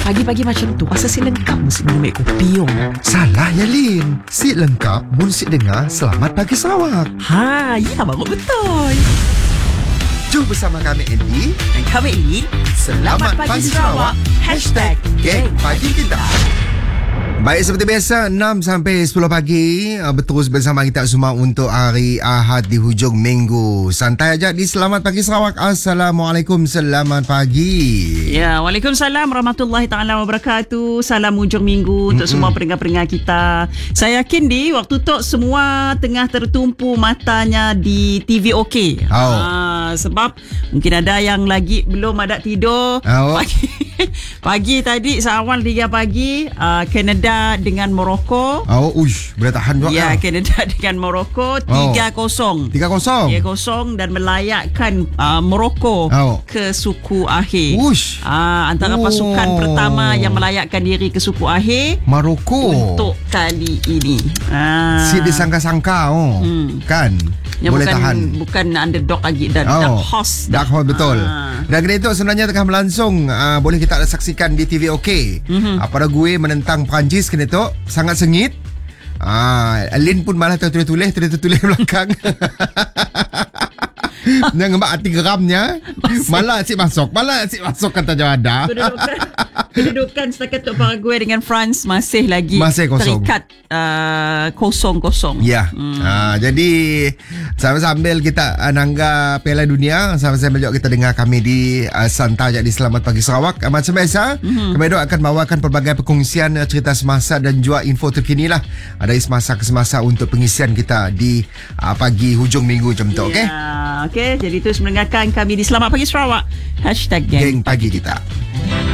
pagi-pagi macam tu pasal si lengkap mesti minum kopi yong. Salah ya Lin. Si lengkap mun si dengar Selamat Pagi Sarawak. Ya baru betul. Jom bersama kami Andy Dan kami ini Selamat Pagi Sarawak #Geng Pagi Kita. Baik, seperti biasa 6 sampai 10 pagi berterus bersama kita semua untuk hari Ahad di hujung minggu. Santai aja di Selamat Pagi Sarawak. Assalamualaikum, selamat pagi. Ya, Waalaikumsalam warahmatullahi taala wabarakatuh. Salam hujung minggu untuk semua pendengar-pendengar kita. Saya yakin di waktu tu semua tengah tertumpu matanya di TV OK. Sebab mungkin ada yang lagi belum ada tidur. Pagi tadi seawal 3 pagi Canada dengan Morocco. Boleh tahan juga. Ya, Canada dengan Morocco 3-0. 3-0 dan melayakkan Morocco ke suku akhir. Antara pasukan pertama yang melayakkan diri ke suku akhir Morocco untuk kali ini. Si disangka-sangka kan. Yang boleh bukan, tahan. Bukan underdog lagi dan dark horse. Dark horse betul. Dan kena itu sebenarnya tengah berlangsung boleh kita saksikan di TV OK. Pada gue menentang Perancis kena itu sangat sengit. Lin pun malah tertulis belakang. Yang ngebak hati geramnya. Malah asyik masuk kata Jawada. Kedudukan setakat untuk Paraguay dengan France masih kosong. Terikat 0-0. Ya. Jadi sambil kita nangga Piala Dunia, sambil juga kita dengar kami di Santai di Selamat Pagi Sarawak. Macam biasa, kami akan bawakan pelbagai perkongsian cerita semasa dan juga info terkini lah dari semasa ke semasa untuk pengisian kita di pagi hujung minggu macam tu. Okey, jadi terus mendengarkan kami di Selamat Pagi Sarawak #Geng Pagi Kita.